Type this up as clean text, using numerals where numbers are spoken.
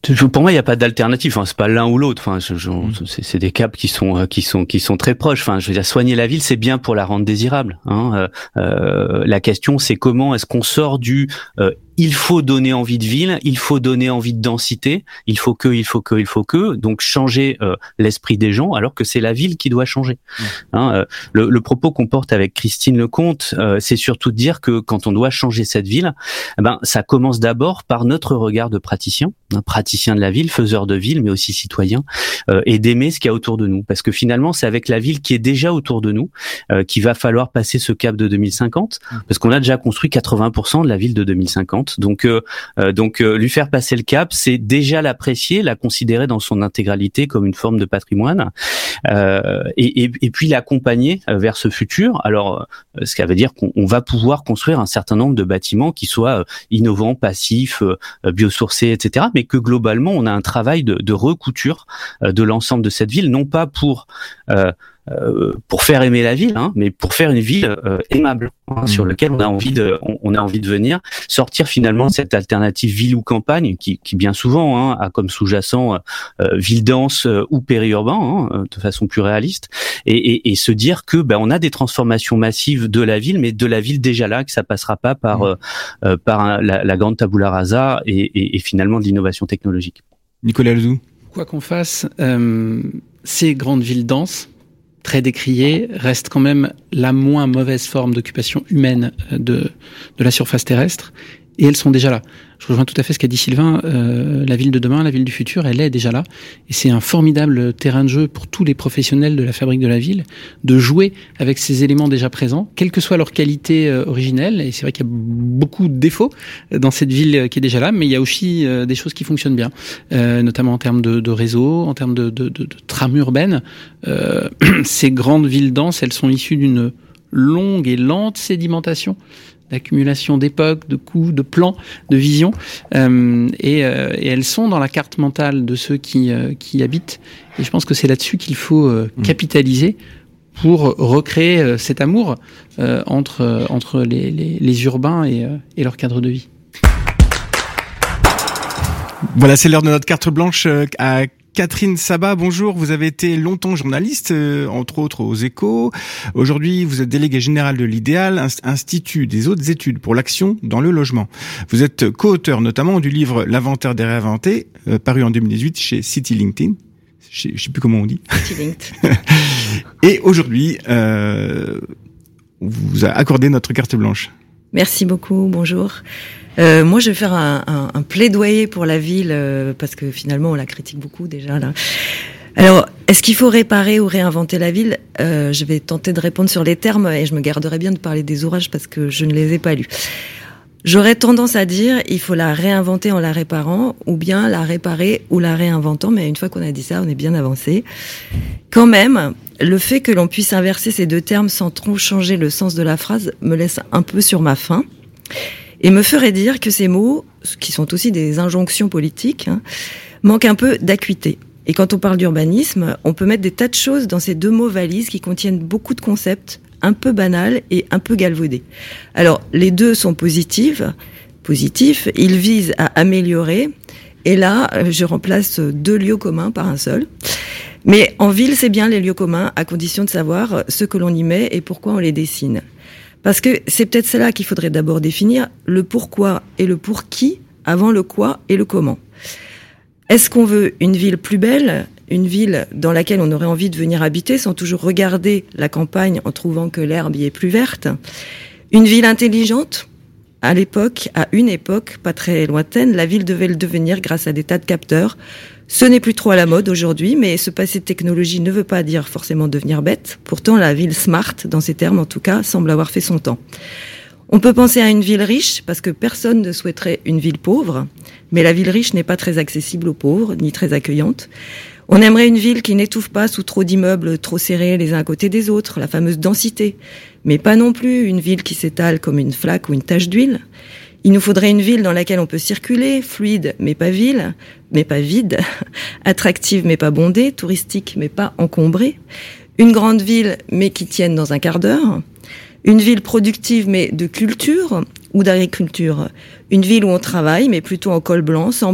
Pour moi, il n'y a pas d'alternative. Enfin, c'est pas l'un ou l'autre. Enfin, c'est des caps qui sont très proches. Enfin, je veux dire, soigner la ville, c'est bien pour la rendre désirable. La question, c'est comment est-ce qu'on sort du il faut donner envie de ville, il faut donner envie de densité, il faut que, donc changer l'esprit des gens, alors que c'est la ville qui doit changer. Le propos qu'on porte avec Christine Lecomte, c'est surtout de dire que quand on doit changer cette ville, ça commence d'abord par notre regard de praticien de la ville, faiseur de ville, mais aussi citoyen, et d'aimer ce qu'il y a autour de nous. Parce que finalement, c'est avec la ville qui est déjà autour de nous qu'il va falloir passer ce cap de 2050, parce qu'on a déjà construit 80% de la ville de 2050. Donc lui faire passer le cap, c'est déjà l'apprécier, la considérer dans son intégralité comme une forme de patrimoine, et puis l'accompagner vers ce futur. Alors, ce qui veut dire qu'on va pouvoir construire un certain nombre de bâtiments qui soient innovants, passifs, biosourcés, etc., mais que globalement, on a un travail de recouture de l'ensemble de cette ville, non pas pour faire aimer la ville, mais pour faire une ville aimable, sur laquelle on a envie de venir, sortir finalement de cette alternative ville ou campagne qui bien souvent a comme sous-jacent ville dense ou périurbain, de façon plus réaliste, et se dire que on a des transformations massives de la ville, mais de la ville déjà là, que ça passera pas par la grande tabula rasa et finalement de l'innovation technologique. Nicolas Ledoux. Quoi qu'on fasse, ces grandes villes denses, très décriées, restent quand même la moins mauvaise forme d'occupation humaine de la surface terrestre, et elles sont déjà là. Je rejoins tout à fait ce qu'a dit Sylvain, la ville de demain, la ville du futur, elle est déjà là, et c'est un formidable terrain de jeu pour tous les professionnels de la fabrique de la ville, de jouer avec ces éléments déjà présents, quelle que soit leur qualité originelle, et c'est vrai qu'il y a beaucoup de défauts dans cette ville qui est déjà là, mais il y a aussi des choses qui fonctionnent bien, notamment en termes de réseau, en termes de trame urbaine. Ces grandes villes denses, elles sont issues d'une longue et lente sédimentation, d'accumulation d'époques, de coups, de plans, de visions, et elles sont dans la carte mentale de ceux qui y habitent. Et je pense que c'est là-dessus qu'il faut capitaliser pour recréer cet amour entre les urbains et leur cadre de vie. Voilà, c'est l'heure de notre carte blanche à Catherine Sabat. Bonjour, vous avez été longtemps journaliste, entre autres aux Échos. Aujourd'hui, vous êtes déléguée générale de l'Idéal, Institut des hautes études pour l'action dans le logement. Vous êtes co-auteur notamment du livre L'inventaire des réinventés, paru en 2018 chez City LinkedIn. Je sais plus comment on dit. City LinkedIn. Et aujourd'hui, on vous a accordé notre carte blanche. Merci beaucoup, bonjour. Moi, je vais faire un plaidoyer pour la ville, parce que finalement, on la critique beaucoup déjà, là. Alors, est-ce qu'il faut réparer ou réinventer la ville ? Je vais tenter de répondre sur les termes, et je me garderai bien de parler des ouvrages parce que je ne les ai pas lus. J'aurais tendance à dire, il faut la réinventer en la réparant, ou bien la réparer ou la réinventant, mais une fois qu'on a dit ça, on est bien avancé. Quand même, le fait que l'on puisse inverser ces deux termes sans trop changer le sens de la phrase me laisse un peu sur ma faim. Et me ferait dire que ces mots, qui sont aussi des injonctions politiques, manquent un peu d'acuité. Et quand on parle d'urbanisme, on peut mettre des tas de choses dans ces deux mots valises qui contiennent beaucoup de concepts un peu banals et un peu galvaudés. Alors, les deux sont positifs, ils visent à améliorer, et là, je remplace deux lieux communs par un seul. Mais en ville, c'est bien les lieux communs, à condition de savoir ce que l'on y met et pourquoi on les dessine. Parce que c'est peut-être cela qu'il faudrait d'abord définir, le pourquoi et le pour qui, avant le quoi et le comment. Est-ce qu'on veut une ville plus belle, une ville dans laquelle on aurait envie de venir habiter sans toujours regarder la campagne en trouvant que l'herbe y est plus verte ? Une ville intelligente ? À une époque pas très lointaine, la ville devait le devenir grâce à des tas de capteurs. Ce n'est plus trop à la mode aujourd'hui, mais se passer de technologie ne veut pas dire forcément devenir bête. Pourtant, la ville smart, dans ces termes en tout cas, semble avoir fait son temps. On peut penser à une ville riche, parce que personne ne souhaiterait une ville pauvre, mais la ville riche n'est pas très accessible aux pauvres, ni très accueillante. On aimerait une ville qui n'étouffe pas sous trop d'immeubles trop serrés les uns à côté des autres, la fameuse densité, mais pas non plus une ville qui s'étale comme une flaque ou une tache d'huile. Il nous faudrait une ville dans laquelle on peut circuler, fluide mais pas vide, attractive mais pas bondée, touristique mais pas encombrée. Une grande ville mais qui tienne dans un quart d'heure. Une ville productive mais de culture ou d'agriculture. Une ville où on travaille mais plutôt en col blanc, sans